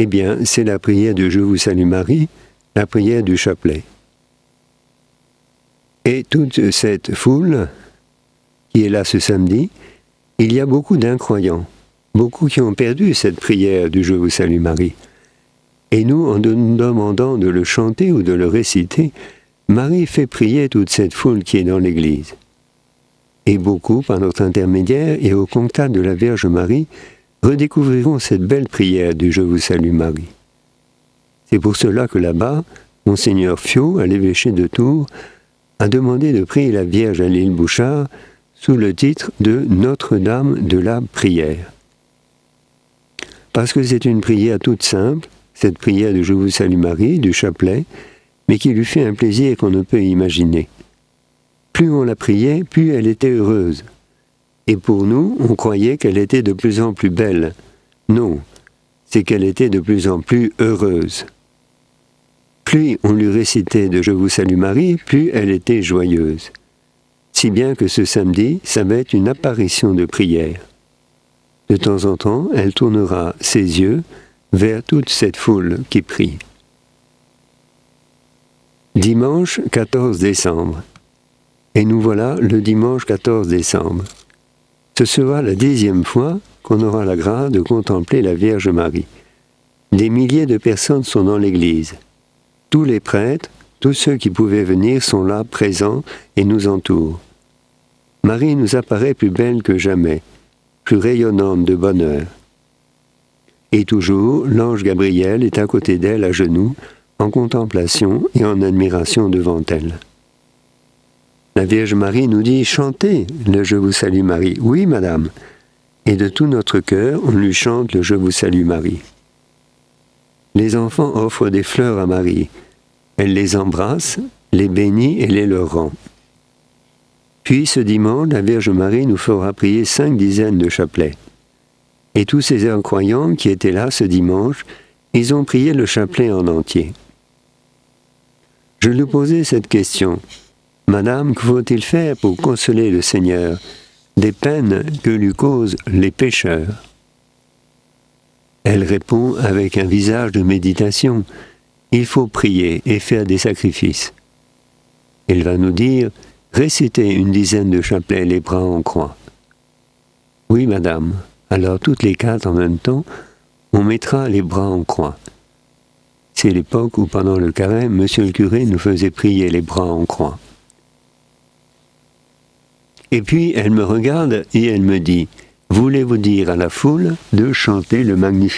Eh bien, c'est la prière de « Je vous salue Marie », la prière du chapelet. Et toute cette foule qui est là ce samedi, il y a beaucoup d'incroyants, beaucoup qui ont perdu cette prière du « Je vous salue Marie ». Et nous, en nous demandant de le chanter ou de le réciter, Marie fait prier toute cette foule qui est dans l'Église. Et beaucoup, par notre intermédiaire et au contact de la Vierge Marie, redécouvriront cette belle prière du « Je vous salue Marie ». C'est pour cela que là-bas, Monseigneur Fiot, à l'évêché de Tours, a demandé de prier la Vierge à l'île Bouchard sous le titre de Notre-Dame de la prière. Parce que c'est une prière toute simple, cette prière de « Je vous salue Marie » du chapelet, mais qui lui fait un plaisir qu'on ne peut imaginer. Plus on la priait, plus elle était heureuse. Et pour nous, on croyait qu'elle était de plus en plus belle. Non, c'est qu'elle était de plus en plus heureuse. Plus on lui récitait de « Je vous salue Marie », plus elle était joyeuse. Si bien que ce samedi, ça va être une apparition de prière. De temps en temps, elle tournera ses yeux vers toute cette foule qui prie. Dimanche 14 décembre. Et nous voilà le dimanche 14 décembre. Ce sera la 10e fois qu'on aura la grâce de contempler la Vierge Marie. Des milliers de personnes sont dans l'église. Tous les prêtres, tous ceux qui pouvaient venir sont là, présents, et nous entourent. Marie nous apparaît plus belle que jamais, plus rayonnante de bonheur. Et toujours, l'ange Gabriel est à côté d'elle à genoux, en contemplation et en admiration devant elle. La Vierge Marie nous dit « Chantez le Je vous salue Marie ». Oui, madame. Et de tout notre cœur, on lui chante le Je vous salue Marie. Les enfants offrent des fleurs à Marie. Elle les embrasse, les bénit et les leur rend. Puis ce dimanche, la Vierge Marie nous fera prier 5 dizaines de chapelets. Et tous ces incroyants qui étaient là ce dimanche, ils ont prié le chapelet en entier. Je lui posais cette question. « Madame, que faut-il faire pour consoler le Seigneur des peines que lui causent les pécheurs ?» Elle répond avec un visage de méditation. « Il faut prier et faire des sacrifices. » Elle va nous dire « Récitez une dizaine de chapelets les bras en croix. » Oui, madame. Alors toutes les 4 en même temps, on mettra les bras en croix. C'est l'époque où pendant le carême, monsieur le curé nous faisait prier les bras en croix. Et puis elle me regarde et elle me dit « Voulez-vous dire à la foule de chanter le Magnificat ?»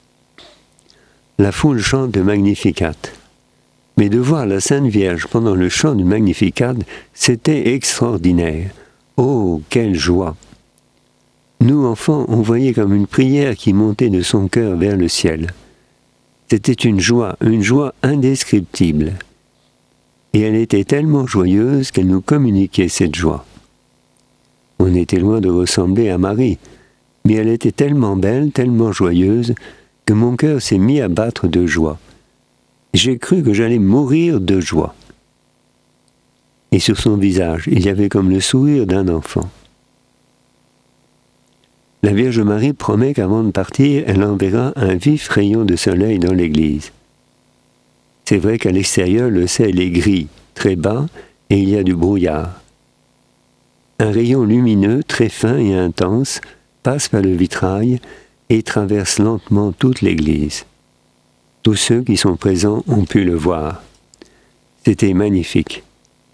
La foule chante le Magnificat. Mais de voir la Sainte Vierge pendant le chant du Magnificat, c'était extraordinaire. Oh, quelle joie! Nous, enfants, on voyait comme une prière qui montait de son cœur vers le ciel. C'était une joie indescriptible. Et elle était tellement joyeuse qu'elle nous communiquait cette joie. On était loin de ressembler à Marie, mais elle était tellement belle, tellement joyeuse, que mon cœur s'est mis à battre de joie. J'ai cru que j'allais mourir de joie. Et sur son visage, il y avait comme le sourire d'un enfant. La Vierge Marie promet qu'avant de partir, elle enverra un vif rayon de soleil dans l'église. C'est vrai qu'à l'extérieur, le ciel est gris, très bas, et il y a du brouillard. Un rayon lumineux, très fin et intense, passe par le vitrail et traverse lentement toute l'église. Tous ceux qui sont présents ont pu le voir. C'était magnifique.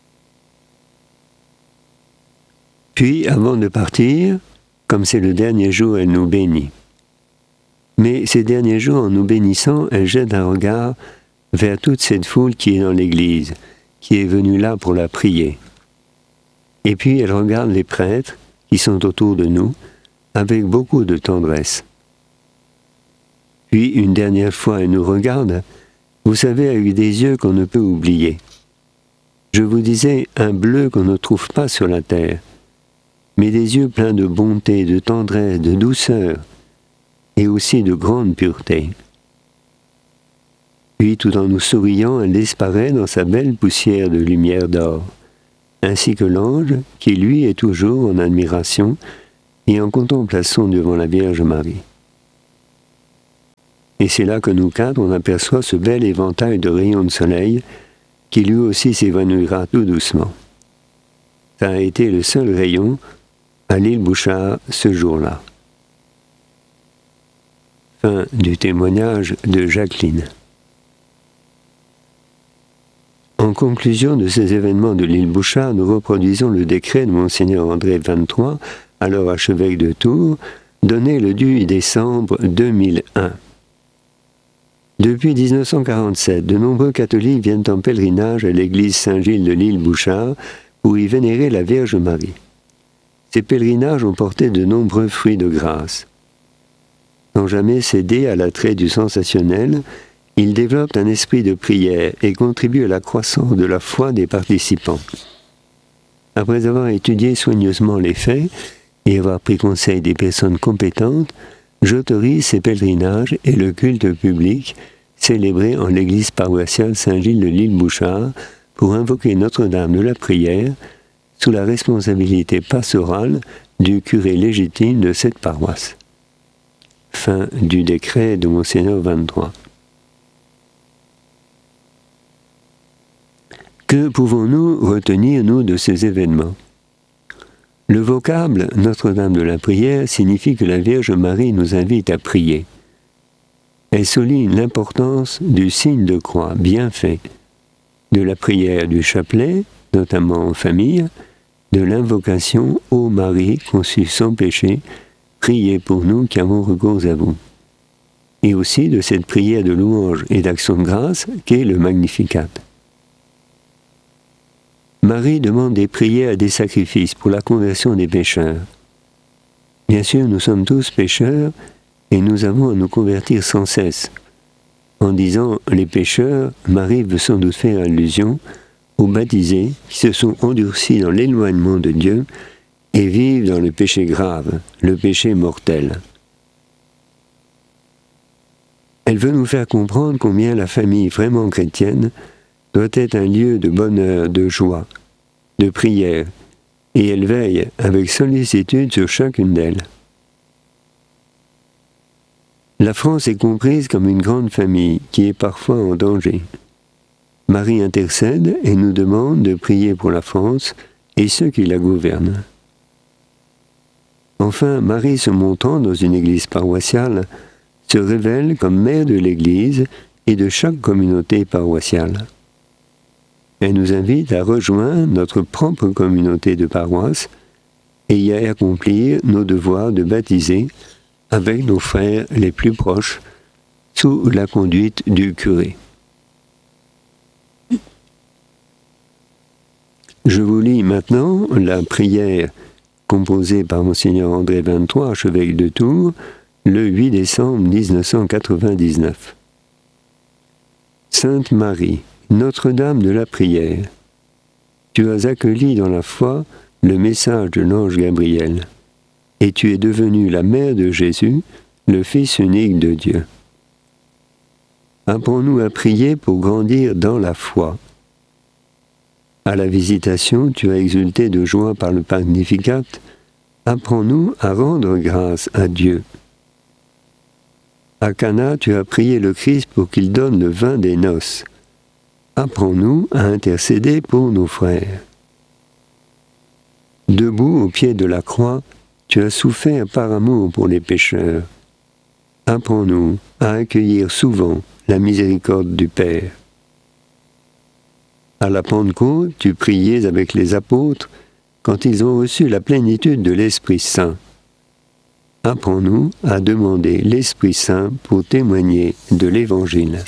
Puis, avant de partir, comme c'est le dernier jour, elle nous bénit. Mais ces derniers jours, en nous bénissant, elle jette un regard vers toute cette foule qui est dans l'église, qui est venue là pour la prier. Et puis elle regarde les prêtres qui sont autour de nous avec beaucoup de tendresse. Puis une dernière fois, elle nous regarde, vous savez, avec des yeux qu'on ne peut oublier. Je vous disais, un bleu qu'on ne trouve pas sur la terre, mais des yeux pleins de bonté, de tendresse, de douceur, et aussi de grande pureté. Puis, tout en nous souriant, elle disparaît dans sa belle poussière de lumière d'or, ainsi que l'ange, qui lui est toujours en admiration et en contemplation devant la Vierge Marie. Et c'est là que nous quatre, on aperçoit ce bel éventail de rayons de soleil qui lui aussi s'évanouira tout doucement. Ça a été le seul rayon à l'île Bouchard ce jour-là. Fin du témoignage de Jacqueline. En conclusion de ces événements de l'île Bouchard, nous reproduisons le décret de Monseigneur André XXIII, alors archevêque de Tours, donné le 10 décembre 2001. Depuis 1947, de nombreux catholiques viennent en pèlerinage à l'église Saint-Gilles de l'île Bouchard pour y vénérer la Vierge Marie. Ces pèlerinages ont porté de nombreux fruits de grâce. Sans jamais céder à l'attrait du sensationnel, ils développent un esprit de prière et contribuent à la croissance de la foi des participants. Après avoir étudié soigneusement les faits et avoir pris conseil des personnes compétentes, j'autorise ces pèlerinages et le culte public célébré en l'église paroissiale Saint-Gilles de l'île Bouchard pour invoquer Notre-Dame de la Prière sous la responsabilité pastorale du curé légitime de cette paroisse. Fin du décret de Monseigneur 23. Que pouvons-nous retenir, nous, de ces événements? Le vocable Notre-Dame de la Prière signifie que la Vierge Marie nous invite à prier. Elle souligne l'importance du signe de croix bien fait, de la prière du chapelet, notamment en famille, de l'invocation « Ô Marie, conçue sans péché, priez pour nous qui avons recours à vous », et aussi de cette prière de louange et d'action de grâce qu'est le Magnificat. Marie demande des prières et des sacrifices pour la conversion des pécheurs. Bien sûr, nous sommes tous pécheurs et nous avons à nous convertir sans cesse. En disant « les pécheurs », Marie veut sans doute faire allusion aux baptisés qui se sont endurcis dans l'éloignement de Dieu et vivent dans le péché grave, le péché mortel. Elle veut nous faire comprendre combien la famille vraiment chrétienne doit être un lieu de bonheur, de joie, de prière, et elle veille avec sollicitude sur chacune d'elles. La France est comprise comme une grande famille qui est parfois en danger. Marie intercède et nous demande de prier pour la France et ceux qui la gouvernent. Enfin, Marie se montrant dans une église paroissiale, se révèle comme mère de l'église et de chaque communauté paroissiale. Elle nous invite à rejoindre notre propre communauté de paroisse et y accomplir nos devoirs de baptiser avec nos frères les plus proches sous la conduite du curé. Je vous lis maintenant la prière composée par Monseigneur André XXIII, archevêque de Tours, le 8 décembre 1999. Sainte Marie, Notre-Dame de la Prière, tu as accueilli dans la foi le message de l'ange Gabriel, et tu es devenue la mère de Jésus, le Fils unique de Dieu. Apprends-nous à prier pour grandir dans la foi. À la visitation, tu as exulté de joie par le Magnificat. Apprends-nous à rendre grâce à Dieu. À Cana, tu as prié le Christ pour qu'il donne le vin des noces. Apprends-nous à intercéder pour nos frères. Debout au pied de la croix, tu as souffert par amour pour les pécheurs. Apprends-nous à accueillir souvent la miséricorde du Père. À la Pentecôte, tu priais avec les apôtres quand ils ont reçu la plénitude de l'Esprit Saint. Apprends-nous à demander l'Esprit Saint pour témoigner de l'Évangile.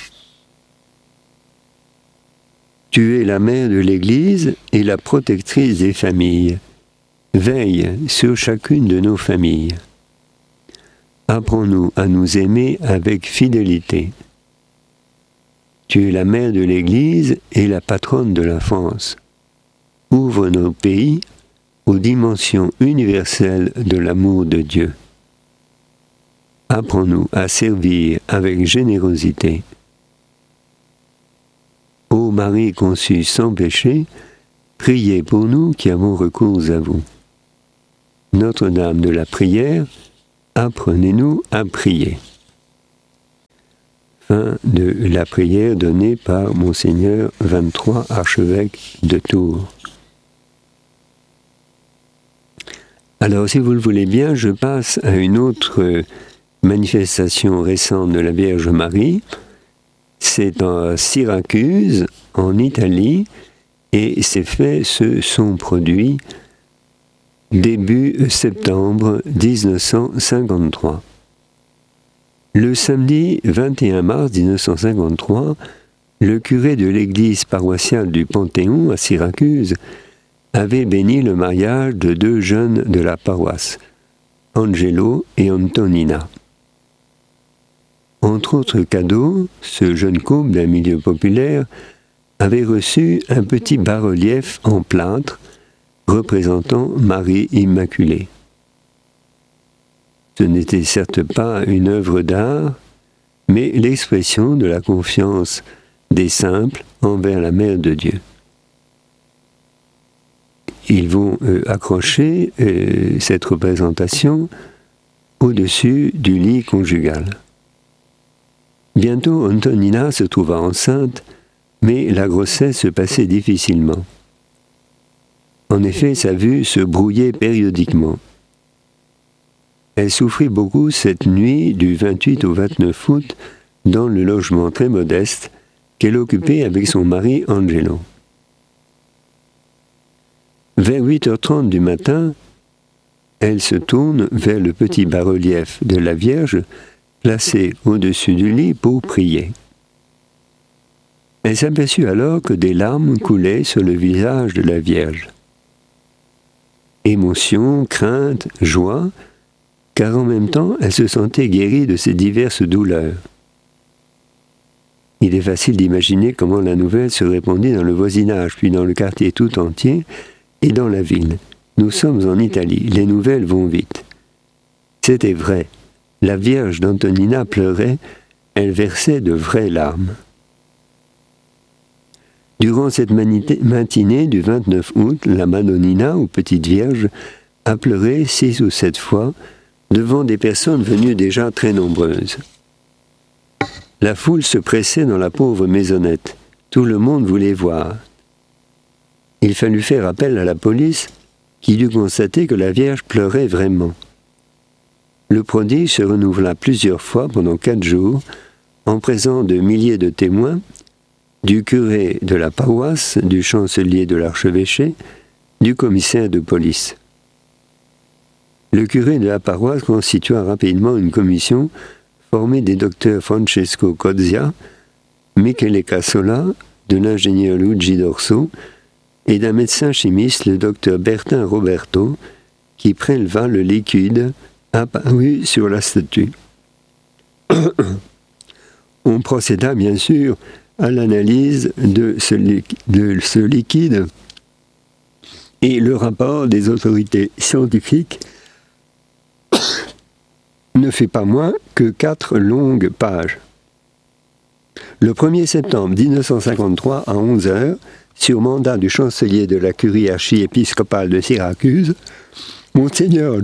Tu es la mère de l'Église et la protectrice des familles. Veille sur chacune de nos familles. Apprends-nous à nous aimer avec fidélité. Tu es la mère de l'Église et la patronne de la France. Ouvre nos pays aux dimensions universelles de l'amour de Dieu. Apprends-nous à servir avec générosité. Ô Marie conçue sans péché, priez pour nous qui avons recours à vous. Notre-Dame de la Prière, apprenez-nous à prier. fin de la prière donnée par Monseigneur 23, archevêque de Tours. Alors, si vous le voulez bien, je passe à une autre manifestation récente de la Vierge Marie. C'est à Syracuse, en Italie, et ces faits se sont produits début septembre 1953. Le samedi 21 mars 1953, le curé de l'église paroissiale du Panthéon à Syracuse avait béni le mariage de deux jeunes de la paroisse, Angelo et Antonina. Entre autres cadeaux, ce jeune couple d'un milieu populaire avait reçu un petit bas-relief en plâtre représentant Marie Immaculée. Ce n'était certes pas une œuvre d'art, mais l'expression de la confiance des simples envers la Mère de Dieu. Ils vont accrocher cette représentation au-dessus du lit conjugal. Bientôt, Antonina se trouva enceinte, mais la grossesse se passait difficilement. En effet, sa vue se brouillait périodiquement. Elle souffrit beaucoup cette nuit du 28 au 29 août dans le logement très modeste qu'elle occupait avec son mari Angelo. Vers 8h30 du matin, elle se tourne vers le petit bas-relief de la Vierge placé au-dessus du lit pour prier. Elle s'aperçut alors que des larmes coulaient sur le visage de la Vierge. Émotion, crainte, joie, car en même temps, elle se sentait guérie de ses diverses douleurs. Il est facile d'imaginer comment la nouvelle se répandit dans le voisinage, puis dans le quartier tout entier et dans la ville. Nous sommes en Italie, les nouvelles vont vite. C'était vrai, la Vierge d'Antonina pleurait, elle versait de vraies larmes. Durant cette matinée du 29 août, la Madonnina, ou Petite Vierge, a pleuré 6 ou 7 fois, devant des personnes venues déjà très nombreuses. La foule se pressait dans la pauvre maisonnette. Tout le monde voulait voir. Il fallut faire appel à la police, qui dut constater que la Vierge pleurait vraiment. Le prodige se renouvela plusieurs fois pendant 4 jours, en présence de milliers de témoins, du curé de la paroisse, du chancelier de l'archevêché, du commissaire de police. Le curé de la paroisse constitua rapidement une commission formée des docteurs Francesco Cozia, Michele Cassola, de l'ingénieur Luigi Dorso et d'un médecin chimiste, le docteur Bertin Roberto, qui préleva le liquide apparu sur la statue. On procéda bien sûr à l'analyse de ce liquide et le rapport des autorités scientifiques ne fait pas moins que 4 longues pages. Le 1er septembre 1953, à 11h, sur mandat du chancelier de la curie archiépiscopale de Syracuse, Monseigneur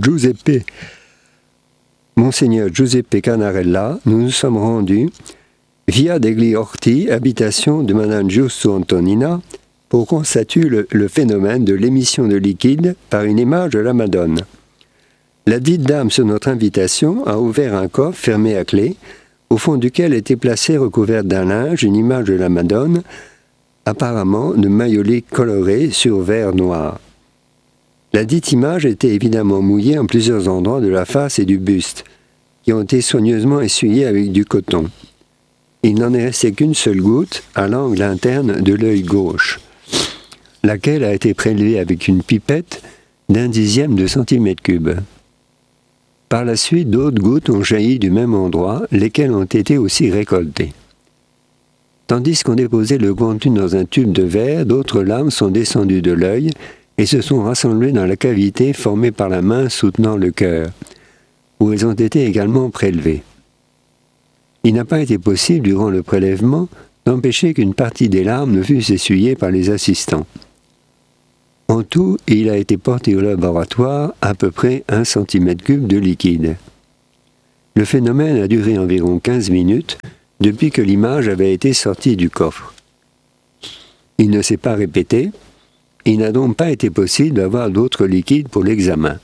Giuseppe Canarella, nous nous sommes rendus via degli Orti, habitation de Madame Giusto Antonina, pour constater le phénomène de l'émission de liquide par une image de la Madone. La dite dame, sur notre invitation, a ouvert un coffre fermé à clé, au fond duquel était placée, recouverte d'un linge, une image de la Madone, apparemment de maïoli coloré sur verre noir. La dite image était évidemment mouillée en plusieurs endroits de la face et du buste, qui ont été soigneusement essuyés avec du coton. Il n'en est resté qu'une seule goutte à l'angle interne de l'œil gauche, laquelle a été prélevée avec une pipette d'1/10 de centimètre cube. Par la suite, d'autres gouttes ont jailli du même endroit, lesquelles ont été aussi récoltées. Tandis qu'on déposait le contenu dans un tube de verre, d'autres larmes sont descendues de l'œil et se sont rassemblées dans la cavité formée par la main soutenant le cœur, où elles ont été également prélevées. Il n'a pas été possible, durant le prélèvement, d'empêcher qu'une partie des larmes ne fût essuyée par les assistants. En tout, il a été porté au laboratoire à peu près 1 cm3 de liquide. Le phénomène a duré environ 15 minutes, depuis que l'image avait été sortie du coffre. Il ne s'est pas répété, il n'a donc pas été possible d'avoir d'autres liquides pour l'examen.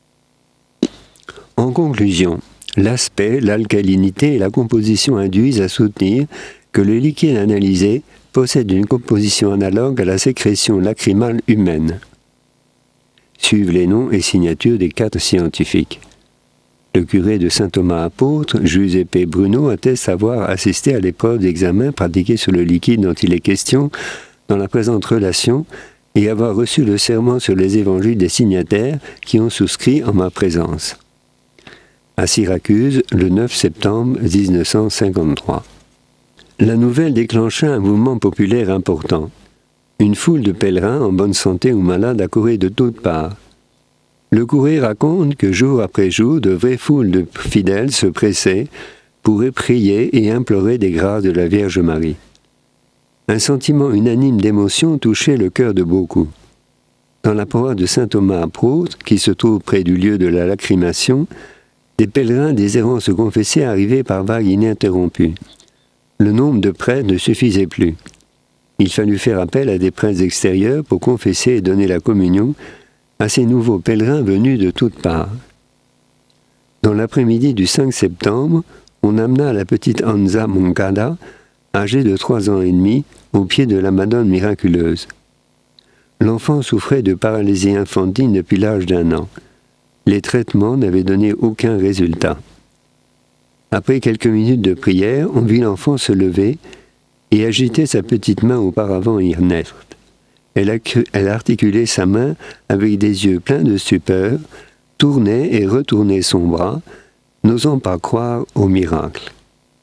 En conclusion, l'aspect, l'alcalinité et la composition induisent à soutenir que le liquide analysé possède une composition analogue à la sécrétion lacrymale humaine. Suivent les noms et signatures des 4 scientifiques. Le curé de Saint-Thomas apôtre, Giuseppe Bruno, atteste avoir assisté à l'épreuve d'examen pratiquée sur le liquide dont il est question dans la présente relation et avoir reçu le serment sur les évangiles des signataires qui ont souscrit en ma présence. À Syracuse, le 9 septembre 1953. La nouvelle déclencha un mouvement populaire important. Une foule de pèlerins en bonne santé ou malades accourait de toutes parts. Le courrier raconte que jour après jour, de vraies foules de fidèles se pressaient pour prier et implorer des grâces de la Vierge Marie. Un sentiment unanime d'émotion touchait le cœur de beaucoup. Dans la paroisse de Saint-Thomas apôtre, qui se trouve près du lieu de la lacrymation, des pèlerins désirant se confesser arrivaient par vagues ininterrompues. Le nombre de prêtres ne suffisait plus. Il fallut faire appel à des prêtres extérieurs pour confesser et donner la communion à ces nouveaux pèlerins venus de toutes parts. Dans l'après-midi du 5 septembre, on amena la petite Anza Moncada, âgée de 3 ans et demi, au pied de la Madone miraculeuse. L'enfant souffrait de paralysie infantile depuis l'âge d'1 an. Les traitements n'avaient donné aucun résultat. Après quelques minutes de prière, on vit l'enfant se lever et agiter sa petite main auparavant inerte. Elle articulait sa main avec des yeux pleins de stupeur, tournait et retournait son bras, n'osant pas croire au miracle.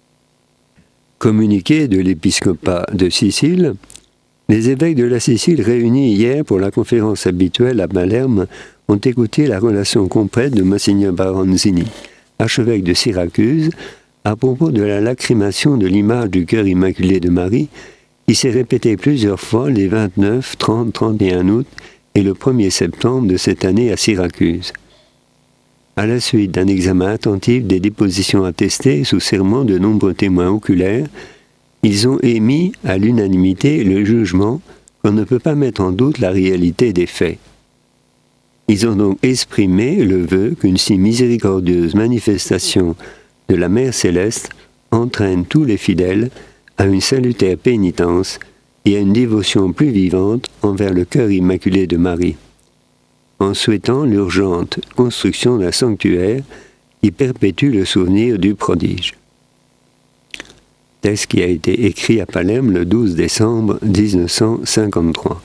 Communiqué de l'épiscopat de Sicile, les évêques de la Sicile réunis hier pour la conférence habituelle à Palerme ont écouté la relation complète de Monseigneur Baronzini, archevêque de Syracuse, à propos de la lacrymation de l'image du cœur immaculé de Marie, qui s'est répétée plusieurs fois les 29, 30, 31 août et le 1er septembre de cette année à Syracuse. À la suite d'un examen attentif des dépositions attestées sous serment de nombreux témoins oculaires, ils ont émis à l'unanimité le jugement qu'on ne peut pas mettre en doute la réalité des faits. Ils ont donc exprimé le vœu qu'une si miséricordieuse manifestation de la Mère Céleste entraîne tous les fidèles à une salutaire pénitence et à une dévotion plus vivante envers le cœur immaculé de Marie, en souhaitant l'urgente construction d'un sanctuaire qui perpétue le souvenir du prodige. Texte qui a été écrit à Palerme le 12 décembre 1953.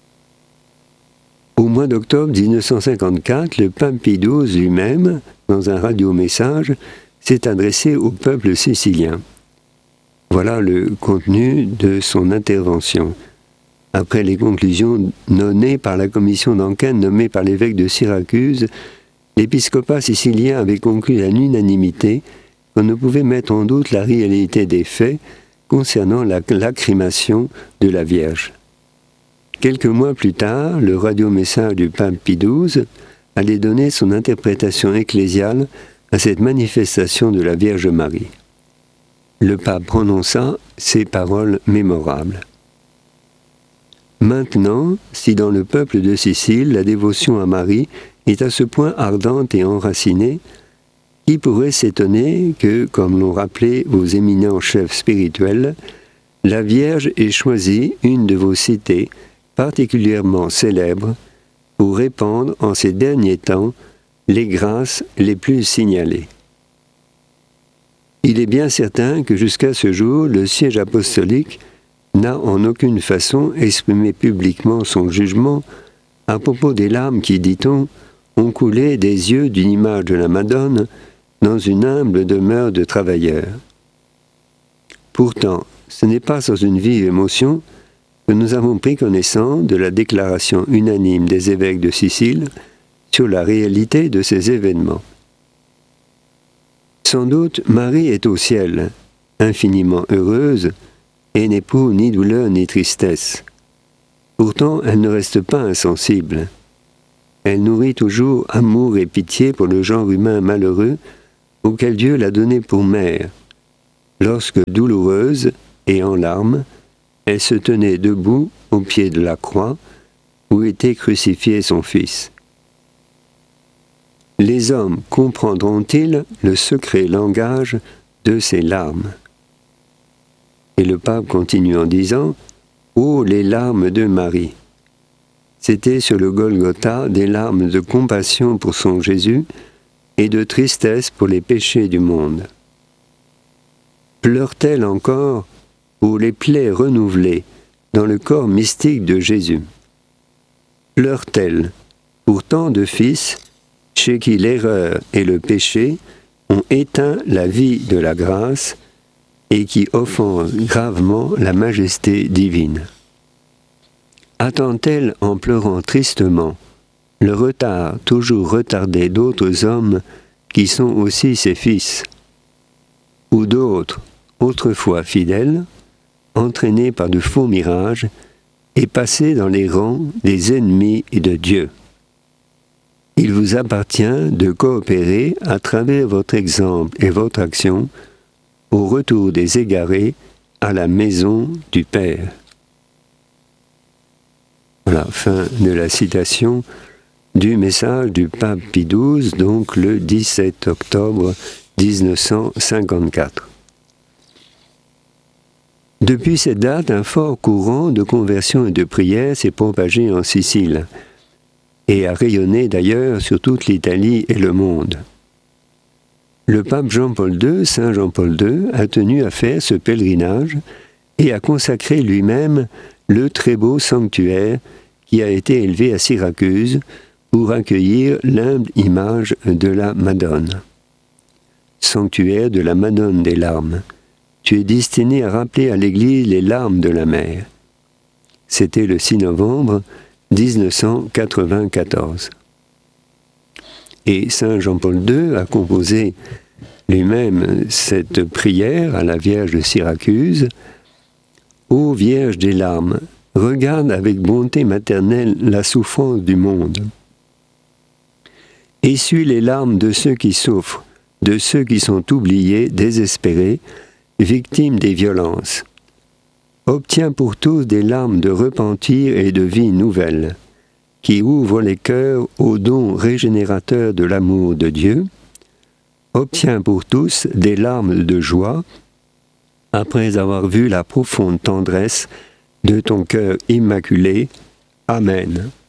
Au mois d'octobre 1954, le pape Pie XII lui-même, dans un radiomessage, s'est adressé au peuple sicilien. Voilà le contenu de son intervention. Après les conclusions données par la commission d'enquête nommée par l'évêque de Syracuse, l'épiscopat sicilien avait conclu à l'unanimité qu'on ne pouvait mettre en doute la réalité des faits concernant la lacrymation de la Vierge. Quelques mois plus tard, le radiomessage du pape Pie XII allait donner son interprétation ecclésiale à cette manifestation de la Vierge Marie. Le pape prononça ces paroles mémorables. Maintenant, si dans le peuple de Sicile, la dévotion à Marie est à ce point ardente et enracinée, qui pourrait s'étonner que, comme l'ont rappelé vos éminents chefs spirituels, la Vierge ait choisi une de vos cités particulièrement célèbres pour répandre en ces derniers temps les grâces les plus signalées. Il est bien certain que jusqu'à ce jour, le siège apostolique n'a en aucune façon exprimé publiquement son jugement à propos des larmes qui, dit-on, ont coulé des yeux d'une image de la Madone dans une humble demeure de travailleurs. Pourtant, ce n'est pas sans une vive émotion que nous avons pris connaissance de la déclaration unanime des évêques de Sicile sur la réalité de ces événements. Sans doute, Marie est au ciel, infiniment heureuse, et n'éprouve ni douleur ni tristesse. Pourtant, elle ne reste pas insensible. Elle nourrit toujours amour et pitié pour le genre humain malheureux auquel Dieu l'a donné pour mère. lorsque, douloureuse et en larmes, elle se tenait debout au pied de la croix où était crucifié son Fils. Les hommes comprendront-ils le secret langage de ces larmes? Et le pape continue en disant « Oh, les larmes de Marie !» C'était sur le Golgotha des larmes de compassion pour son Jésus et de tristesse pour les péchés du monde. Pleure-t-elle encore pour les plaies renouvelées dans le corps mystique de Jésus? Pleure-t-elle pour tant de fils chez qui l'erreur et le péché ont éteint la vie de la grâce et qui offensent gravement la majesté divine? Attend-elle en pleurant tristement le retard toujours retardé d'autres hommes qui sont aussi ses fils, ou d'autres, autrefois fidèles, entraînés par de faux mirages et passés dans les rangs des ennemis de Dieu? Il vous appartient de coopérer à travers votre exemple et votre action au retour des égarés à la maison du Père. Voilà, fin de la citation du message du pape Pie XII, donc le 17 octobre 1954. Depuis cette date, un fort courant de conversion et de prière s'est propagé en Sicile et a rayonné d'ailleurs sur toute l'Italie et le monde. Le pape Jean-Paul II, Saint Jean-Paul II, a tenu à faire ce pèlerinage et a consacré lui-même le très beau sanctuaire qui a été élevé à Syracuse pour accueillir l'humble image de la Madone. Sanctuaire de la Madone des larmes. Tu es destiné à rappeler à l'Église les larmes de la mère. C'était le 6 novembre 1994. Et Saint Jean-Paul II a composé lui-même cette prière à la Vierge de Syracuse. Ô Vierge des larmes, regarde avec bonté maternelle la souffrance du monde. Essuie les larmes de ceux qui souffrent, de ceux qui sont oubliés, désespérés, victimes des violences. Obtiens pour tous des larmes de repentir et de vie nouvelle, qui ouvrent les cœurs au don régénérateur de l'amour de Dieu. Obtiens pour tous des larmes de joie, après avoir vu la profonde tendresse de ton cœur immaculé. Amen.